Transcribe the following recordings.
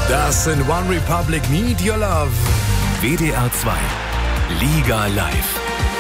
Das sind One Republic, Need Your Love. WDR 2, Liga live.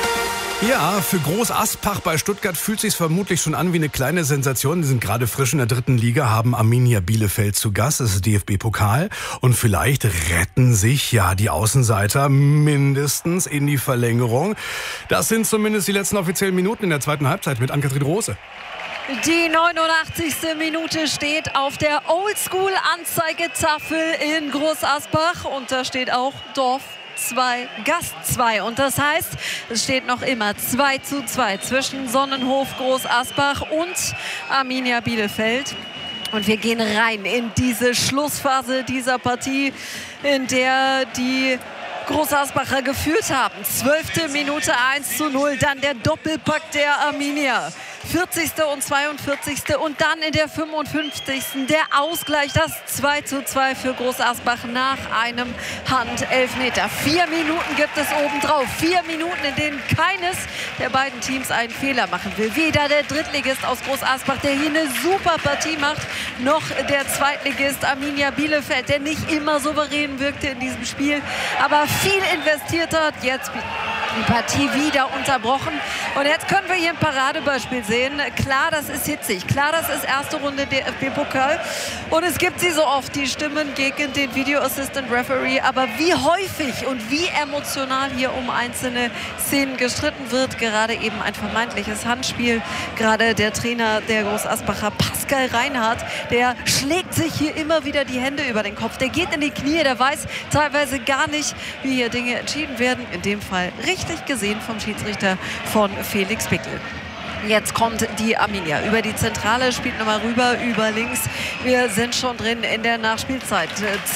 Ja, für Groß Aspach bei Stuttgart fühlt sich's vermutlich schon an wie eine kleine Sensation. Die sind gerade frisch in der 3. Liga, haben Arminia Bielefeld zu Gast. Das ist DFB-Pokal. Und vielleicht retten sich ja die Außenseiter mindestens in die Verlängerung. Das sind zumindest die letzten offiziellen Minuten in der zweiten Halbzeit mit Ann-Kathrin Rose. Die 89. Minute steht auf der Oldschool-Anzeigetafel in Groß Asbach und da steht auch Dorf 2, Gast 2. Und das heißt, es steht noch immer 2:2 zwischen Sonnenhof Groß Asbach und Arminia Bielefeld. Und wir gehen rein in diese Schlussphase dieser Partie, in der die Groß Asbacher geführt haben. 12. Minute 1:0, dann der Doppelpack der Arminia. 40. und 42. und dann in der 55. der Ausgleich, das 2:2 für Groß Asbach nach einem Handelfmeter. 4 Minuten gibt es obendrauf. 4 Minuten, in denen keines der beiden Teams einen Fehler machen will. Weder der Drittligist aus Groß Asbach, der hier eine super Partie macht, noch der Zweitligist Arminia Bielefeld, der nicht immer souverän wirkte in diesem Spiel, aber viel investiert hat. Jetzt die Partie wieder unterbrochen. Und jetzt können wir hier ein Paradebeispiel sehen. Klar, das ist hitzig. Klar, das ist erste Runde DFB-Pokal. Und es gibt sie so oft, die Stimmen gegen den Video Assistant Referee. Aber wie häufig und wie emotional hier um einzelne Szenen gestritten wird. Gerade eben ein vermeintliches Handspiel. Gerade der Trainer der Groß Asbacher, Pascal Reinhardt, der schlägt sich hier immer wieder die Hände über den Kopf. Der geht in die Knie, der weiß teilweise gar nicht, wie hier Dinge entschieden werden. In dem Fall richtig gesehen vom Schiedsrichter von Felix Pickel. Jetzt kommt die Arminia über die Zentrale, spielt nochmal rüber, über links. Wir sind schon drin in der Nachspielzeit.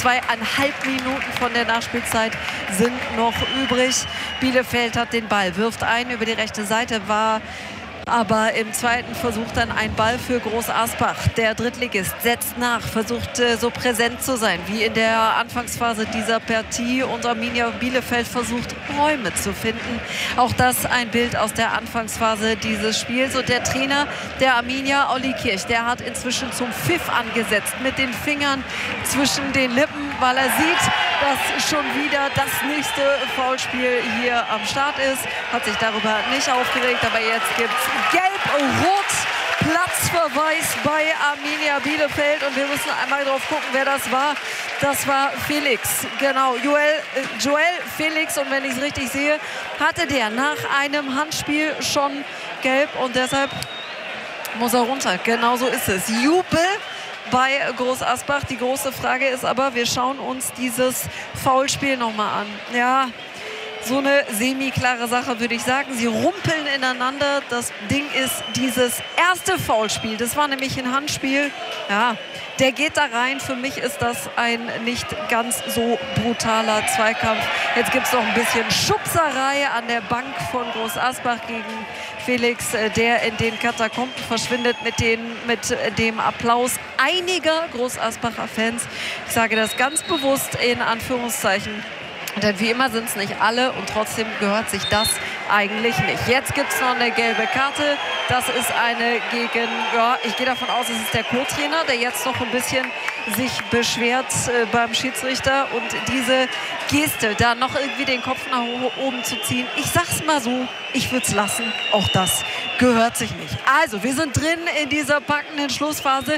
2,5 Minuten von der Nachspielzeit sind noch übrig. Bielefeld hat den Ball, wirft ein über die rechte Seite, war aber im zweiten Versuch dann ein Ball für Groß Asbach. Der Drittligist setzt nach, versucht so präsent zu sein wie in der Anfangsphase dieser Partie. Und Arminia Bielefeld versucht Räume zu finden. Auch das ein Bild aus der Anfangsphase dieses Spiels. Und der Trainer der Arminia, Olli Kirch, der hat inzwischen zum Pfiff angesetzt mit den Fingern zwischen den Lippen, weil er sieht, dass schon wieder das nächste Foulspiel hier am Start ist. Hat sich darüber nicht aufgeregt, aber jetzt gibt es Gelb-Rot, Platzverweis bei Arminia Bielefeld. Und wir müssen einmal drauf gucken, wer das war. Das war Felix, genau, Joel Felix. Und wenn ich es richtig sehe, hatte der nach einem Handspiel schon Gelb. Und deshalb muss er runter. Genau so ist es. Jubel bei Groß Asbach. Die große Frage ist aber, wir schauen uns dieses Foulspiel nochmal an. Ja, so eine semi-klare Sache, würde ich sagen. Sie rumpeln ineinander. Das Ding ist dieses erste Foulspiel. Das war nämlich ein Handspiel. Ja, der geht da rein. Für mich ist das ein nicht ganz so brutaler Zweikampf. Jetzt gibt es noch ein bisschen Schubserei an der Bank von Groß Asbach gegen Felix, der in den Katakomben verschwindet mit dem Applaus einiger Groß Asbacher Fans. Ich sage das ganz bewusst in Anführungszeichen. Denn wie immer sind es nicht alle und trotzdem gehört sich das eigentlich nicht. Jetzt gibt es noch eine gelbe Karte. Das ist eine gegen, ja, ich gehe davon aus, es ist der Co-Trainer, der jetzt noch ein bisschen sich beschwert beim Schiedsrichter. Und diese Geste, da noch irgendwie den Kopf nach oben zu ziehen, ich sag's mal so, ich würde es lassen. Auch das gehört sich nicht. Also, wir sind drin in dieser packenden Schlussphase.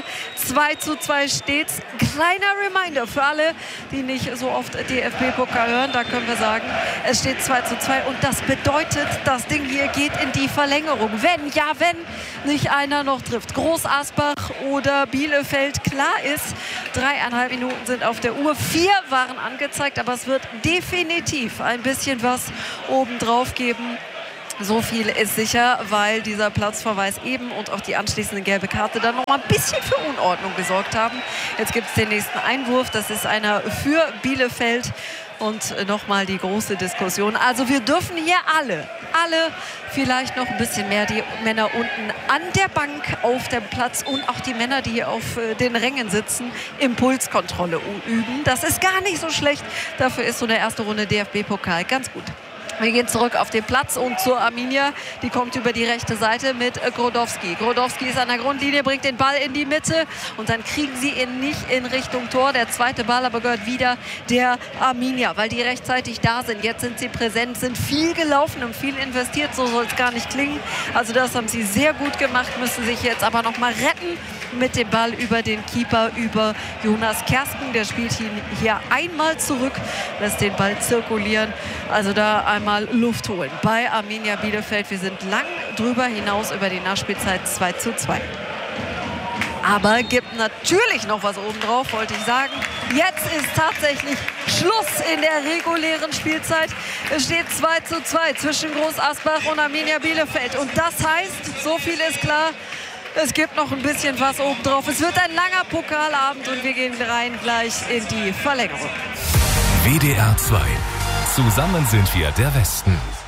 2:2 steht's. Kleiner Reminder für alle, die nicht so oft DFB-Pokal hören. Da können wir sagen, es steht 2:2 und das bedeutet, das Ding hier geht in die Verlängerung. Wenn nicht einer noch trifft. Groß Asbach oder Bielefeld, klar ist, 3,5 Minuten sind auf der Uhr. 4 waren angezeigt, aber es wird definitiv ein bisschen was obendrauf geben. So viel ist sicher, weil dieser Platzverweis eben und auch die anschließende gelbe Karte dann noch mal ein bisschen für Unordnung gesorgt haben. Jetzt gibt es den nächsten Einwurf. Das ist einer für Bielefeld. Und nochmal die große Diskussion. Also wir dürfen hier alle vielleicht noch ein bisschen mehr, die Männer unten an der Bank auf dem Platz und auch die Männer, die hier auf den Rängen sitzen, Impulskontrolle üben. Das ist gar nicht so schlecht. Dafür ist so eine erste Runde DFB-Pokal ganz gut. Wir gehen zurück auf den Platz und zur Arminia. Die kommt über die rechte Seite mit Grodowski. Grodowski ist an der Grundlinie, bringt den Ball in die Mitte und dann kriegen sie ihn nicht in Richtung Tor. Der zweite Ball aber gehört wieder der Arminia, weil die rechtzeitig da sind. Jetzt sind sie präsent, sind viel gelaufen und viel investiert. So soll es gar nicht klingen. Also das haben sie sehr gut gemacht, müssen sich jetzt aber noch mal retten mit dem Ball über den Keeper, über Jonas Kersken. Der spielt ihn hier einmal zurück, lässt den Ball zirkulieren. Also da einmal Luft holen bei Arminia Bielefeld. Wir sind lang drüber hinaus über die Nachspielzeit 2:2. Aber gibt natürlich noch was obendrauf, wollte ich sagen. Jetzt ist tatsächlich Schluss in der regulären Spielzeit. Es steht 2:2 zwischen Groß Asbach und Arminia Bielefeld. Und das heißt, so viel ist klar, es gibt noch ein bisschen was obendrauf. Es wird ein langer Pokalabend und wir gehen rein gleich in die Verlängerung. WDR 2. Zusammen sind wir der Westen.